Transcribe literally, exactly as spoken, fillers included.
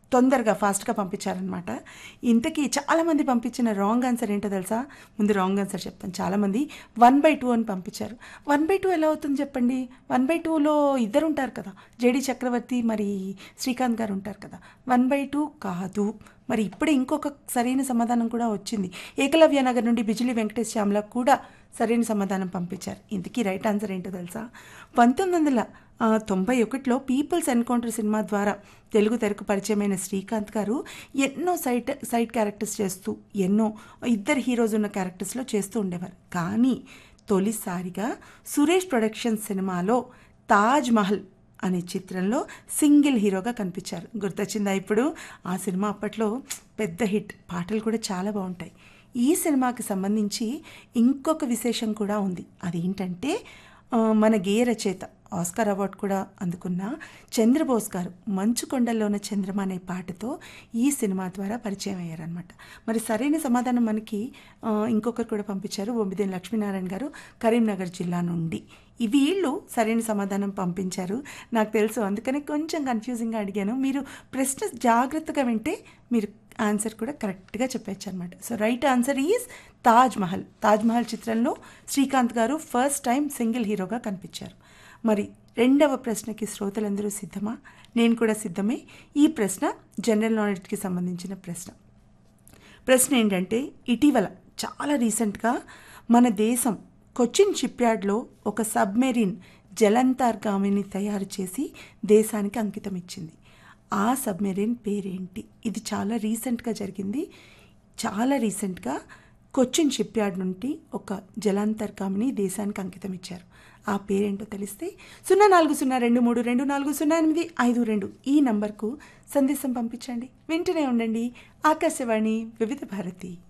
తొందరగా ఫాస్ట్గా పంపించారనమాట. ఇంతకీ చాలామంది పంపించిన రాంగ్ ఆన్సర్ ఏంటో తెలుసా? ముందు రాంగ్ ఆన్సర్ చెప్తాను. చాలామంది వన్ బై టూ అని పంపించారు. వన్ బై టూ ఎలా అవుతుంది చెప్పండి? వన్ బై టూలో ఇద్దరు ఉంటారు కదా, జేడి చక్రవర్తి మరి శ్రీకాంత్ గారు ఉంటారు కదా. వన్ బై టూ కాదు. మరి ఇప్పుడే ఇంకొక సరైన సమాధానం కూడా వచ్చింది. ఏకలవ్య నగర్ నుండి బిజిలి వెంకటేష్ శ్యామ్ల కూడా సరైన సమాధానం పంపించారు. ఇంతకీ రైట్ ఆన్సర్ ఏంటో తెలుసా? పంతొమ్మిది వందల తొంభై ఒకటిలో పీపుల్స్ ఎన్కౌంటర్ సినిమా ద్వారా తెలుగు తెరకు పరిచయమైన శ్రీకాంత్ గారు ఎన్నో సైడ్ సైడ్ క్యారెక్టర్స్ చేస్తూ, ఎన్నో ఇద్దరు హీరోస్ ఉన్న క్యారెక్టర్స్లో చేస్తూ ఉండేవారు. కానీ తొలిసారిగా సురేష్ ప్రొడక్షన్స్ సినిమాలో తాజ్ మహల్ అనే చిత్రంలో సింగిల్ హీరోగా కనిపించారు. గుర్తొచ్చిందా ఇప్పుడు? ఆ సినిమా అప్పట్లో పెద్ద హిట్, పాటలు కూడా చాలా బాగుంటాయి. ఈ సినిమాకి సంబంధించి ఇంకొక విశేషం కూడా ఉంది. అదేంటంటే మన గేయ రచయిత, ఆస్కార్ అవార్డు కూడా అందుకున్న చంద్రబోస్ గారు మంచు కొండల్లోన చంద్రమ అనే పాటతో ఈ సినిమా ద్వారా పరిచయం అయ్యారనమాట. మరి సరైన సమాధానం మనకి ఇంకొకరు కూడా పంపించారు, బొమ్మిదేని లక్ష్మీనారాయణ గారు, కరీంనగర్ జిల్లా నుండి. వీళ్ళు సరైన సమాధానం పంపించారు. నాకు తెలుసు, అందుకని కొంచెం కన్ఫ్యూజింగ్గా అడిగాను. మీరు ప్రశ్న జాగ్రత్తగా వింటే మీరు ఆన్సర్ కూడా కరెక్ట్గా చెప్పచ్చు అనమాట. So right answer is Taj Mahal. Taj Mahal చిత్రంలో శ్రీకాంత్ గారు ఫస్ట్ టైం సింగిల్ హీరోగా కనిపించారు. మరి రెండవ ప్రశ్నకి శ్రోతలందరూ సిద్ధమా? నేను కూడా సిద్ధమే. ఈ ప్రశ్న జనరల్ నాలెడ్జ్కి సంబంధించిన ప్రశ్న. ప్రశ్న ఏంటంటే, ఇటీవల చాలా రీసెంట్గా మన దేశం కొచ్చిన్ షిప్యార్డ్లో ఒక సబ్మెరీన్ జలంతర్గామిని తయారు చేసి దేశానికి అంకితం ఇచ్చింది. ఆ సబ్మెరీన్ పేరేంటి? ఇది చాలా రీసెంట్గా జరిగింది. చాలా రీసెంట్గా కొచ్చిన్ షిప్యార్డ్ నుండి ఒక జలాంతర్గామిని దేశానికి అంకితం ఇచ్చారు. ఆ పేరేంటో తెలిస్తే సున్నా నాలుగు సున్నా రెండు మూడు రెండు నాలుగు సున్నా ఎనిమిది ఐదు రెండు ఈ నంబర్కు సందేశం పంపించండి. వింటూనే ఉండండి ఆకాశవాణి వివిధ భారతి.